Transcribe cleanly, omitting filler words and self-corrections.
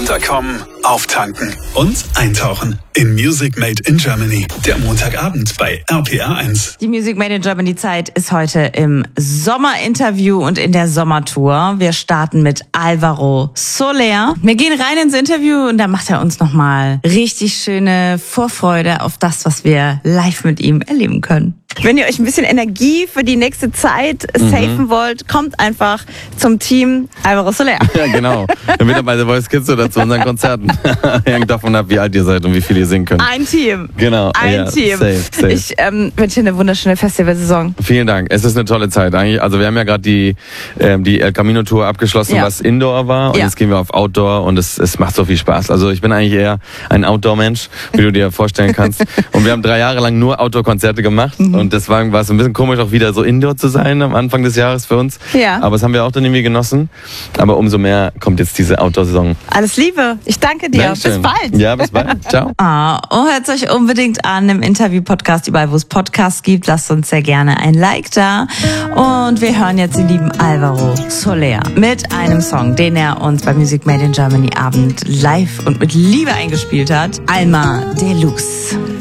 Runterkommen, auftanken und eintauchen in Music Made in Germany. Der Montagabend bei RPR 1. Die Music Made in Germany Zeit ist heute im Sommerinterview und in der Sommertour. Wir starten mit Alvaro Soler. Wir gehen rein ins Interview und da macht er uns nochmal richtig schöne Vorfreude auf das, was wir live mit ihm erleben können. Wenn ihr euch ein bisschen Energie für die nächste Zeit safen wollt, kommt einfach zum Team Alvaro Soler. Ja, genau. Entweder bei The Voice Kids oder zu unseren Konzerten. Hängt davon ab, wie alt ihr seid und wie viel ihr singen könnt. Ein Team. Genau. Ein Team. Safe. Ich wünsche dir eine wunderschöne Festivalsaison. Vielen Dank. Es ist eine tolle Zeit eigentlich. Also wir haben ja gerade die El Camino Tour abgeschlossen, was Indoor war. Und jetzt gehen wir auf Outdoor und es macht so viel Spaß. Also ich bin eigentlich eher ein Outdoor-Mensch, wie du dir vorstellen kannst. Und wir haben 3 Jahre lang nur Outdoor-Konzerte gemacht. Und deswegen war es ein bisschen komisch, auch wieder so Indoor zu sein am Anfang des Jahres für uns. Ja. Aber das haben wir auch dann irgendwie genossen. Aber umso mehr kommt jetzt diese Outdoor-Saison. Alles Liebe. Ich danke dir. Dankeschön. Bis bald. Ja, bis bald. Ciao. Hört es euch unbedingt an im Interview-Podcast, überall wo es Podcasts gibt. Lasst uns sehr gerne ein Like da. Und wir hören jetzt den lieben Alvaro Soler mit einem Song, den er uns bei Music Made in Germany Abend live und mit Liebe eingespielt hat. Alma Deluxe.